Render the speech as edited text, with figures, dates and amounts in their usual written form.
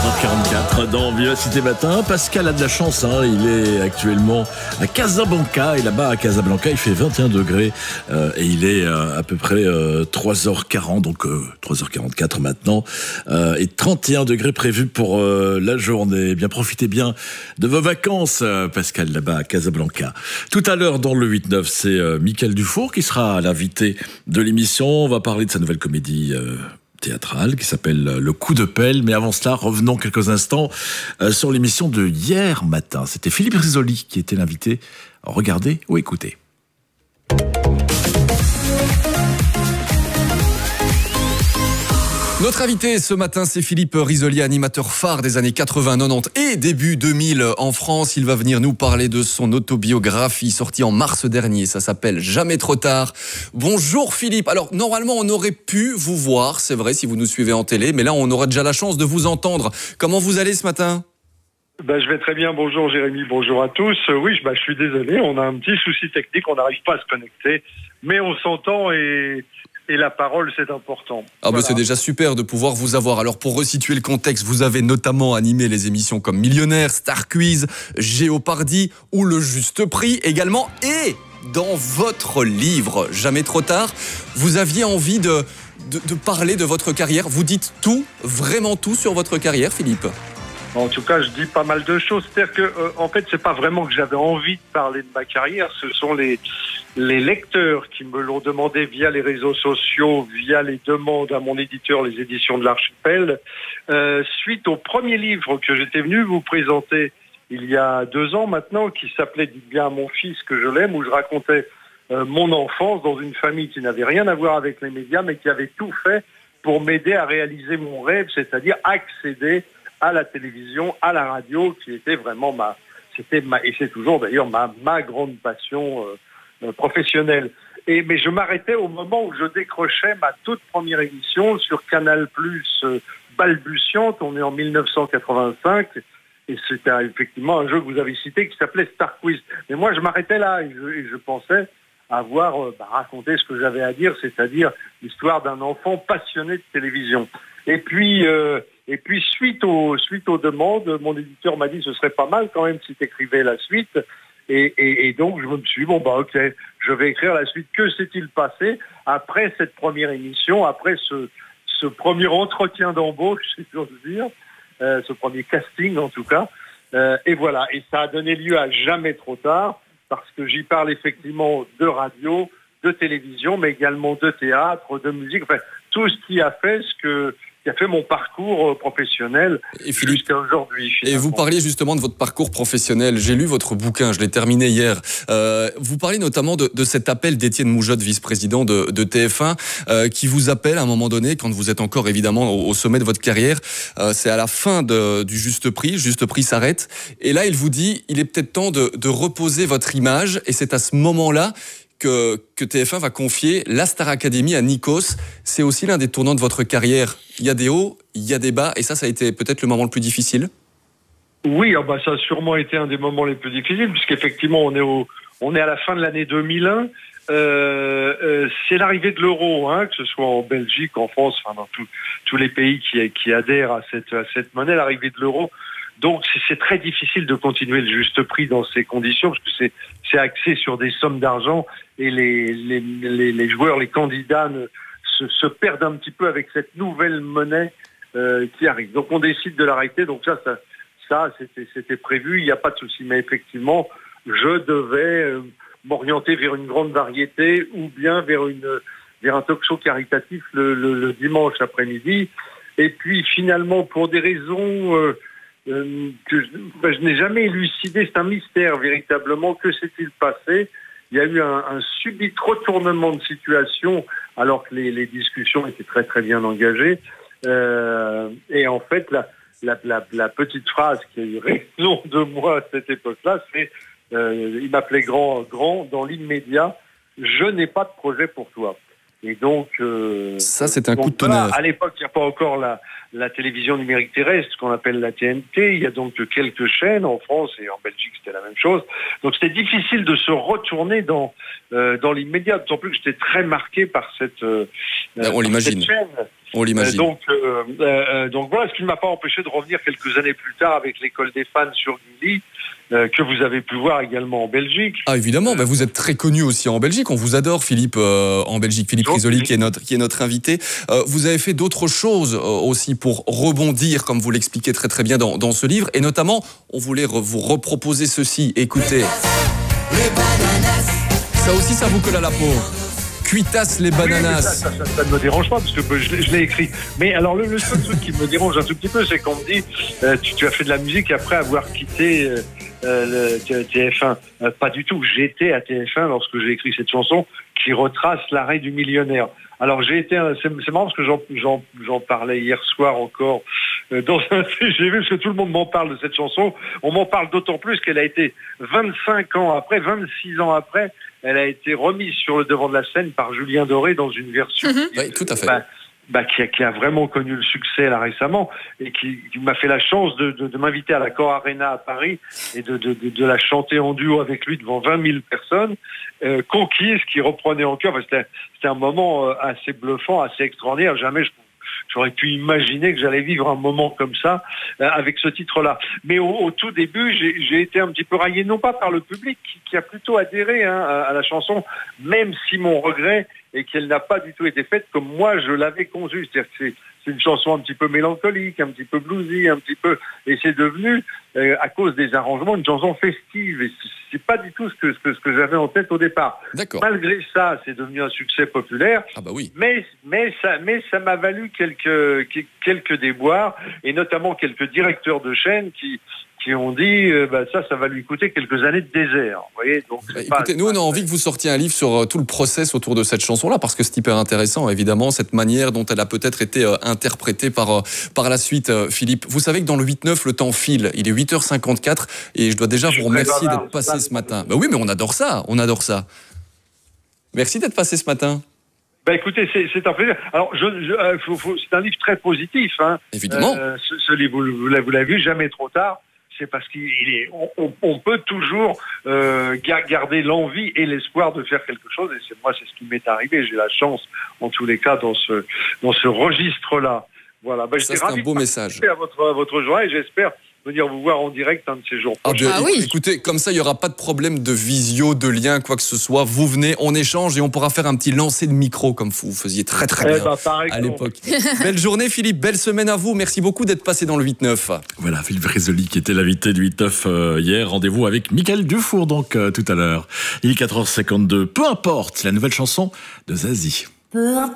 7h44 dans Vivacité Matin. Pascal a de la chance, il est actuellement à Casablanca et là-bas à Casablanca il fait 21 degrés et il est à peu près 3h40, donc 3h44 maintenant et 31 degrés prévus pour la journée. Bien, profitez bien de vos vacances, Pascal, là-bas à Casablanca. Tout à l'heure dans le 8-9, c'est Mickaël Dufour qui sera l'invité de l'émission. On va parler de sa nouvelle comédie théâtrale qui s'appelle Le Coup de Pelle. Mais avant cela, revenons quelques instants sur l'émission de hier matin. C'était Philippe Risoli qui était l'invité. Regardez ou écoutez. Notre invité ce matin, c'est Philippe Risoli, animateur phare des années 80, 90 et début 2000 en France. Il va venir nous parler de son autobiographie sortie en mars dernier. Ça s'appelle Jamais trop tard. Bonjour Philippe. Alors normalement, on aurait pu vous voir, c'est vrai, si vous nous suivez en télé, mais là, on aura déjà la chance de vous entendre. Comment vous allez ce matin ? Je vais très bien. Bonjour Jérémy, bonjour à tous. Oui, je suis désolé, on a un petit souci technique, on n'arrive pas à se connecter, mais on s'entend et la parole, c'est important. Voilà. C'est déjà super de pouvoir vous avoir. Alors, pour resituer le contexte, vous avez notamment animé les émissions comme Millionnaire, Star Quiz, Géopardy ou Le Juste Prix également. Et dans votre livre, Jamais trop tard, vous aviez envie de parler de votre carrière. Vous dites tout, vraiment tout sur votre carrière, Philippe ? En tout cas, je dis pas mal de choses. C'est-à-dire que, en fait, c'est pas vraiment que j'avais envie de parler de ma carrière. Ce sont les lecteurs qui me l'ont demandé via les réseaux sociaux, via les demandes à mon éditeur, les éditions de l'Archipel, suite au premier livre que j'étais venu vous présenter il y a 2 ans maintenant, qui s'appelait « Dites bien à mon fils que je l'aime », où je racontais mon enfance dans une famille qui n'avait rien à voir avec les médias, mais qui avait tout fait pour m'aider à réaliser mon rêve, c'est-à-dire accéder à la télévision, à la radio, qui était vraiment et c'est toujours d'ailleurs ma grande passion professionnelle. Mais je m'arrêtais au moment où je décrochais ma toute première émission sur Canal+, balbutiante. On est en 1985 et c'était effectivement un jeu que vous avez cité qui s'appelait Star Quiz. Mais moi, je m'arrêtais là et je pensais avoir raconté ce que j'avais à dire, c'est-à-dire l'histoire d'un enfant passionné de télévision. Et puis suite aux demandes, mon éditeur m'a dit ce serait pas mal quand même si tu écrivais la suite. Et donc je me suis dit ok, je vais écrire la suite. Que s'est-il passé après cette première émission, après ce premier entretien d'embauche, si j'ose dire, ce premier casting en tout cas. Et voilà, et ça a donné lieu à Jamais trop tard, parce que j'y parle effectivement de radio, de télévision, mais également de théâtre, de musique, enfin tout ce qui a fait mon parcours professionnel jusqu'à aujourd'hui. Et vous parliez justement de votre parcours professionnel. J'ai lu votre bouquin, je l'ai terminé hier. Vous parlez notamment de cet appel d'Étienne Moujotte, vice-président de TF1, qui vous appelle à un moment donné, quand vous êtes encore évidemment au sommet de votre carrière. C'est à la fin du Juste Prix. Le Juste Prix s'arrête. Et là, il vous dit, il est peut-être temps de reposer votre image. Et c'est à ce moment-là que TF1 va confier la Star Academy à Nikos. C'est aussi l'un des tournants de votre carrière. Il y a des hauts, il y a des bas, et ça a été peut-être le moment le plus difficile. Oui, ça a sûrement été un des moments les plus difficiles, puisqu'effectivement on est à la fin de l'année 2001. C'est l'arrivée de l'euro, que ce soit en Belgique, en France, dans tous les pays qui adhèrent à cette monnaie, l'arrivée de l'euro. Donc c'est très difficile de continuer le Juste Prix dans ces conditions, parce que c'est axé sur des sommes d'argent et les joueurs, les candidats se perdent un petit peu avec cette nouvelle monnaie qui arrive. Donc on décide de l'arrêter. Donc ça c'était prévu, il n'y a pas de souci. Mais effectivement, je devais m'orienter vers une grande variété ou bien vers un talk-show caritatif le dimanche après-midi. Et puis finalement, pour des raisons que je n'ai jamais élucidé, c'est un mystère véritablement, que s'est-il passé ? Il y a eu un subit retournement de situation alors que les discussions étaient très très bien engagées. Et en fait, la petite phrase qui a eu raison de moi à cette époque-là, c'est il m'appelait grand dans l'immédiat, je n'ai pas de projet pour toi. Et donc ça, c'est un coup de tonnerre. À l'époque, il n'y a pas encore la télévision numérique terrestre, ce qu'on appelle la TNT. Il y a donc quelques chaînes en France et en Belgique, c'était la même chose. Donc c'était difficile de se retourner dans l'immédiat. D'autant plus que j'étais très marqué par cette on l'imagine. Cette chaîne On l'imagine. Donc voilà, ce qui ne m'a pas empêché de revenir quelques années plus tard avec l'école des fans sur Gulli, que vous avez pu voir également en Belgique. Ah évidemment, vous êtes très connu aussi en Belgique. On vous adore, Philippe, en Belgique. Philippe Risoli, qui est notre invité. Vous avez fait d'autres choses aussi pour rebondir, comme vous l'expliquez très très bien dans ce livre. Et notamment, on voulait vous reproposer ceci. Écoutez. Ça aussi, ça vous colle à la peau. Cuitas les bananas. Oui, ça ne me dérange pas parce que je l'ai écrit. Mais alors le seul truc qui me dérange un tout petit peu, c'est qu'on me dit tu as fait de la musique après avoir quitté le TF1. Pas du tout. J'étais à TF1 lorsque j'ai écrit cette chanson qui retrace l'arrêt du millionnaire. Alors c'est marrant parce que j'en parlais hier soir encore dans un TGV parce que tout le monde m'en parle de cette chanson. On m'en parle d'autant plus qu'elle a été 26 ans après, elle a été remise sur le devant de la scène par Julien Doré dans une version oui, tout à fait. Qui a vraiment connu le succès là récemment et qui m'a fait la chance de m'inviter à l'Accor Arena à Paris et de la chanter en duo avec lui devant 20 000 personnes. Conquise, qui reprenait en chœur. C'était un moment assez bluffant, assez extraordinaire. Jamais j'aurais pu imaginer que j'allais vivre un moment comme ça avec ce titre-là. Mais au tout début, j'ai été un petit peu raillé, non pas par le public qui a plutôt adhéré à la chanson, même si mon regret est qu'elle n'a pas du tout été faite comme moi je l'avais conçue. C'est-à-dire que c'est une chanson un petit peu mélancolique, un petit peu bluesy, un petit peu, et c'est devenu à cause des arrangements une chanson festive. Et c'est pas du tout ce que j'avais en tête au départ. D'accord. Malgré ça, c'est devenu un succès populaire. Ah bah oui. Mais ça m'a valu quelques déboires et notamment quelques directeurs de chaîne qui ont dit ça va lui coûter quelques années de désert. Vous voyez, donc écoutez, nous on a envie que vous sortiez un livre sur tout le process autour de cette chanson-là, parce que c'est hyper intéressant, évidemment, cette manière dont elle a peut-être été interprétée par la suite. Philippe, vous savez que dans le 8-9, le temps file. Il est 8h54 et je dois déjà vous remercier d'être passé ce matin. Oui, mais on adore ça. Merci d'être passé ce matin. Écoutez, c'est un plaisir. Alors, c'est un livre très positif. Hein. Évidemment. Ce livre, vous l'avez vu, jamais trop tard. C'est parce qu'on peut toujours garder l'envie et l'espoir de faire quelque chose. Et c'est ce qui m'est arrivé. J'ai la chance, en tous les cas, dans ce registre-là. Voilà. Ça, c'est un beau message. À votre joie et j'espère venir vous voir en direct un de ces jours. Oui. Écoutez, comme ça, il n'y aura pas de problème de visio, de lien, quoi que ce soit. Vous venez, on échange et on pourra faire un petit lancer de micro comme vous faisiez très très bien à l'époque. Belle journée, Philippe. Belle semaine à vous. Merci beaucoup d'être passé dans le 8-9. Voilà, Philippe Risoli qui était l'invité du 8-9 hier. Rendez-vous avec Mickaël Dufour donc tout à l'heure. Il est 4h52. Peu importe, la nouvelle chanson de Zazie.